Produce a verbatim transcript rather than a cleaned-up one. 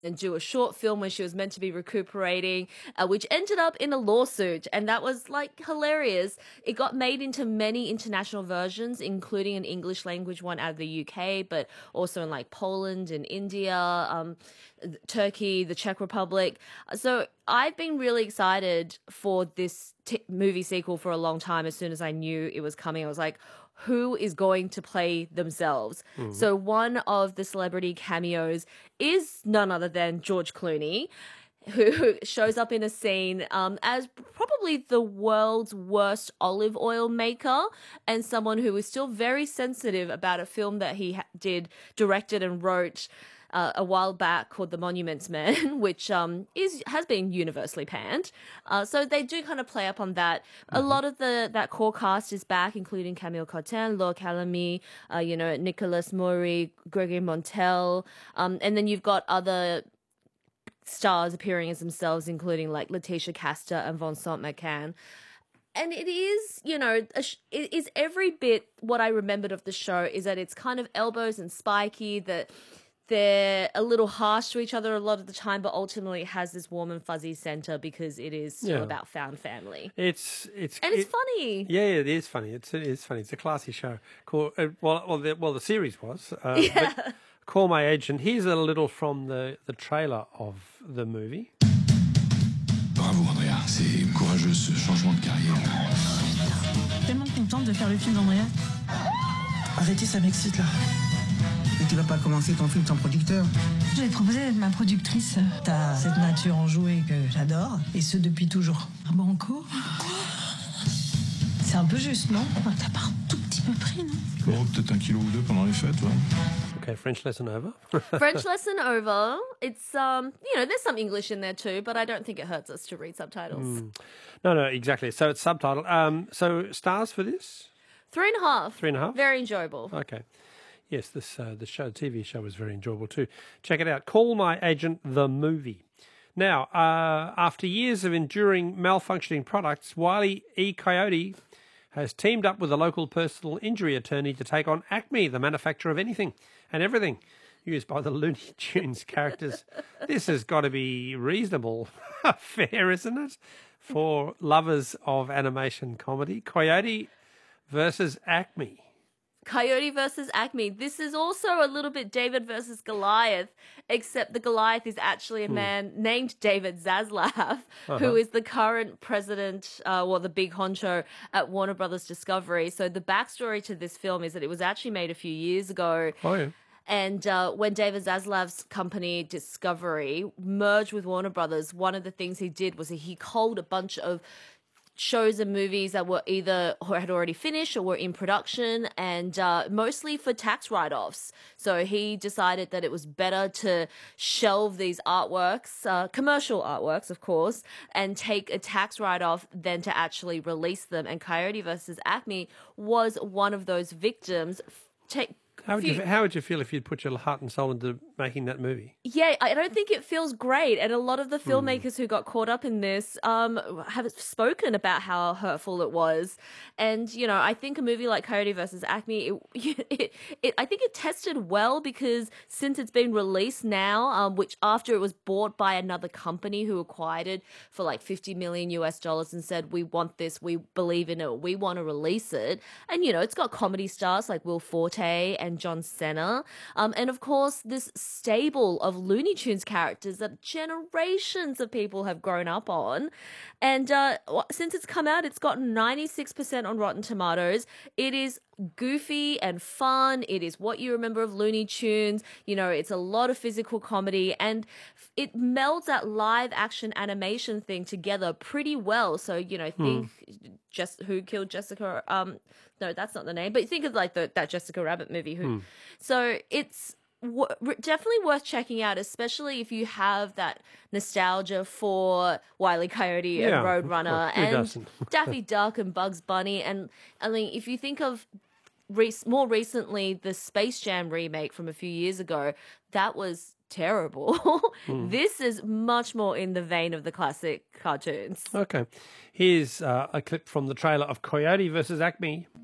and do a short film when she was meant to be recuperating, uh, which ended up in a lawsuit. And that was like hilarious. It got made into many international versions, including an English language one out of the U K, but also in like Poland and India, um, Turkey, the Czech Republic. So I've been really excited for this t- movie sequel for a long time. As soon as I knew it was coming, I was like, who is going to play themselves? Mm. So one of the celebrity cameos is none other than George Clooney, who shows up in a scene um, as probably the world's worst olive oil maker and someone who is still very sensitive about a film that he ha- did, directed and wrote Uh, a while back called The Monuments Men, which um, is has been universally panned. Uh, so they do kind of play up on that. Mm-hmm. A lot of the that core cast is back, including Camille Cottin, Laure Calamy, uh, you know, Nicolas Maury, Gregory Montel, um, and then you've got other stars appearing as themselves, including like Letitia Casta and Vincent McCann. And it is, you know, a sh- it is every bit what I remembered of the show is that it's kind of elbows and spiky, that they're a little harsh to each other a lot of the time, but ultimately it has this warm and fuzzy center because it is still yeah. about found family. It's it's and it's it, funny. Yeah, it is funny. It's it is funny. It's a classy show. Called, uh, well, well, the, well, the series was. Uh, yeah. But Call My Agent. Here's a little from the the trailer of the movie. Bravo, Andrea. C'est courageux ce changement de carrière. Tellement contente de faire le film d'Andrea. Arrêtez, ça m'excite là. Mais tu vas pas commencer ton film sans producteur. Je vais te proposer d'être ma productrice. T'as cette nature enjouée que j'adore, et ce depuis toujours. Un banco. C'est un peu juste, non? T'as pas un tout petit peu pris, non? Oh, peut-être un kilo ou deux pendant les fêtes, ouais. Okay, French lesson over. French lesson over. It's, um, you know, there's some English in there too, but I don't think it hurts us to read subtitles. Mm. No, no, exactly. So it's subtitled. Um, so stars for this? Three and a half. Three and a half? Very enjoyable. Okay. Yes, this uh, the show, T V show was very enjoyable too. Check it out. Call My Agent, the movie. Now, uh, after years of enduring malfunctioning products, Wile E. Coyote has teamed up with a local personal injury attorney to take on Acme, the manufacturer of anything and everything used by the Looney Tunes characters. This has got to be reasonable fair, isn't it, for lovers of animation comedy? Coyote versus Acme. Coyote versus Acme. This is also a little bit David versus Goliath, except the Goliath is actually a man hmm. named David Zaslav, uh-huh. who is the current president, uh, well, the big honcho at Warner Brothers Discovery. So the backstory to this film is that it was actually made a few years ago. Oh, yeah. And uh, when David Zaslav's company Discovery merged with Warner Brothers, one of the things he did was he culled a bunch of shows and movies that were either had already finished or were in production, and uh, mostly for tax write-offs. So he decided that it was better to shelve these artworks, uh, commercial artworks, of course, and take a tax write-off than to actually release them. And Coyote versus Acme was one of those victims. Take How would, you, how would you feel if you'd put your heart and soul into making that movie? Yeah, I don't think it feels great. And a lot of the filmmakers mm. who got caught up in this um, have spoken about how hurtful it was. And, you know, I think a movie like Coyote versus Acme, it, it, it, I think it tested well because since it's been released now, um, which after it was bought by another company who acquired it for like fifty million U S dollars and said, we want this, we believe in it, we want to release it. And, you know, it's got comedy stars like Will Forte and John Cena. Um, and of course, this stable of Looney Tunes characters that generations of people have grown up on. And uh, since it's come out, it's got ninety-six percent on Rotten Tomatoes. It is goofy and fun. It is what you remember of Looney Tunes. You know, it's a lot of physical comedy and it melds that live action animation thing together pretty well. So, you know, think hmm. just Who Killed Jessica, um, no, that's not the name, but think of like the, that Jessica Rabbit movie. Who, hmm. So it's w- definitely worth checking out, especially if you have that nostalgia for Wile E. Coyote yeah, and Roadrunner and Daffy Duck and Bugs Bunny. And I mean, if you think of re- more recently, the Space Jam remake from a few years ago, that was terrible. mm. This is much more in the vein of the classic cartoons. Okay. Here's uh, a clip from the trailer of Coyote versus Acme.